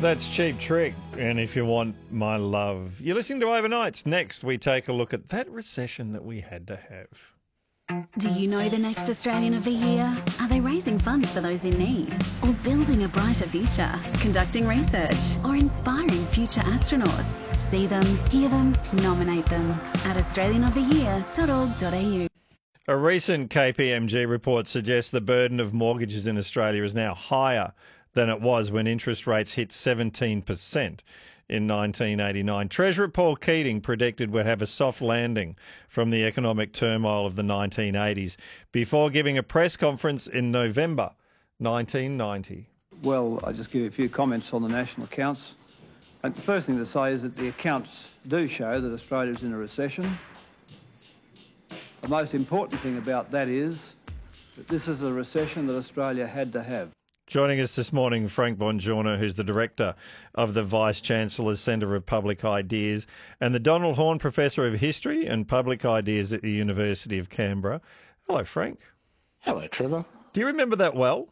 That's Cheap Trick, and if you want my love, you're listening to Overnights. Next, we take a look at that recession that we had to have. Do you know the next Australian of the Year? Are they raising funds for those in need? Or building a brighter future? Conducting research? Or inspiring future astronauts? See them, hear them, nominate them at australianoftheyear.org.au. A recent KPMG report suggests the burden of mortgages in Australia is now higher than it was when interest rates hit 17% in 1989. Treasurer Paul Keating predicted we'd have a soft landing from the economic turmoil of the 1980s before giving a press conference in November 1990. Well, I'll just give you a few comments on the national accounts. The first thing to say is that the accounts do show that Australia's in a recession. The most important thing about that is that this is a recession that Australia had to have. Joining us this morning, Frank Bongiorno, who's the Director of the Vice-Chancellor's Centre of Public Ideas and the Donald Horne Professor of History and Public Ideas at the University of Canberra. Hello, Frank. Hello, Trevor. Do you remember that well?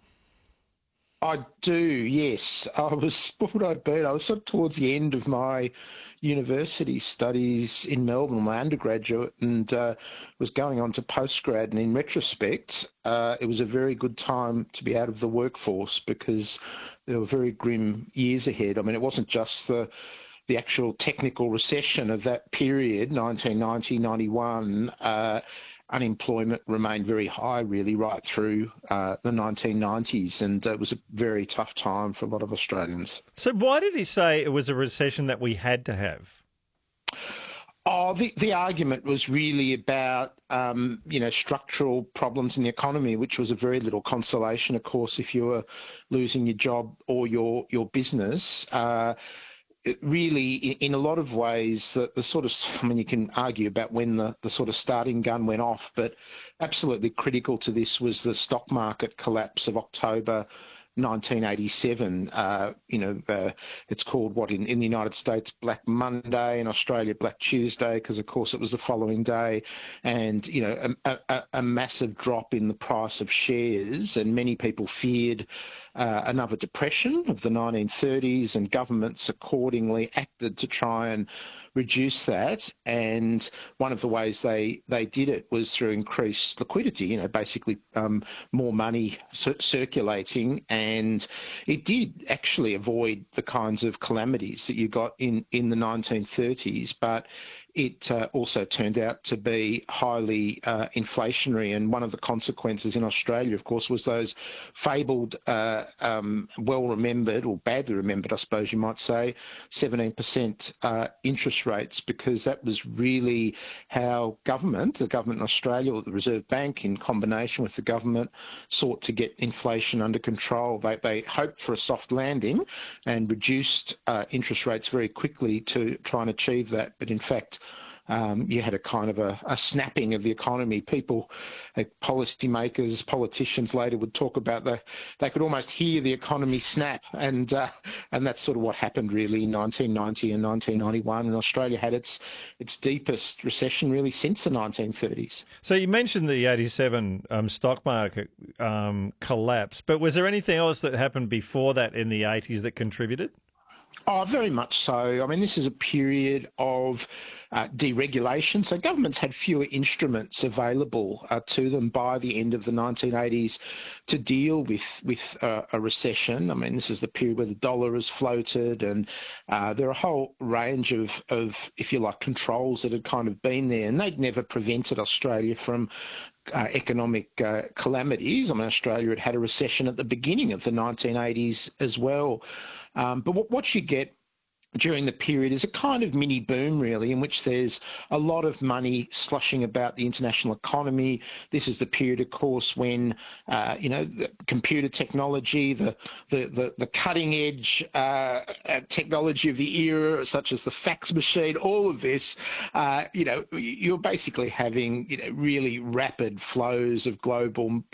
I do, yes. I was, what would I be? I was sort of towards the end of my university studies in Melbourne, my undergraduate, and was going on to postgrad. And in retrospect, it was a very good time to be out of the workforce because there were very grim years ahead. I mean, it wasn't just the actual technical recession of that period, 1990, 91. Unemployment remained very high, really, right through the 1990s, and it was a very tough time for a lot of Australians. So why did he say it was a recession that we had to have? Oh, the argument was really about, structural problems in the economy, which was a very little consolation, of course, if you were losing your job or your business. Really, in a lot of ways, the sort of, I mean, you can argue about when the sort of starting gun went off, but absolutely critical to this was the stock market collapse of October 1987. It's called in the United States Black Monday, in Australia Black Tuesday, because of course it was the following day, and a massive drop in the price of shares, and many people feared another depression of the 1930s, and governments accordingly acted to try and reduce that. And one of the ways they did it was through increased liquidity, basically more money circulating. And it did actually avoid the kinds of calamities that you got in the 1930s, but it also turned out to be highly inflationary. And one of the consequences in Australia, of course, was those fabled, well-remembered, or badly remembered, I suppose you might say, 17% interest rates, because that was really how the government in Australia, or the Reserve Bank in combination with the government, sought to get inflation under control. They hoped for a soft landing and reduced interest rates very quickly to try and achieve that. But in fact, you had a kind of a snapping of the economy. People, policymakers, politicians later would talk about they could almost hear the economy snap, and that's sort of what happened really in 1990 and 1991. And Australia had its deepest recession really since the 1930s. So you mentioned the 87 stock market collapse, but was there anything else that happened before that in the 80s that contributed? Oh, very much so. I mean, this is a period of deregulation. So governments had fewer instruments available to them by the end of the 1980s to deal with a recession. I mean, this is the period where the dollar is floated, and there are a whole range of, if you like, controls that had kind of been there, and they'd never prevented Australia from economic calamities. I mean, Australia had a recession at the beginning of the 1980s as well. But what you get during the period is a kind of mini boom, really, in which there's a lot of money slushing about the international economy. This is the period, of course, when the computer technology, the cutting edge technology of the era, such as the fax machine, all of this, you're basically having really rapid flows of global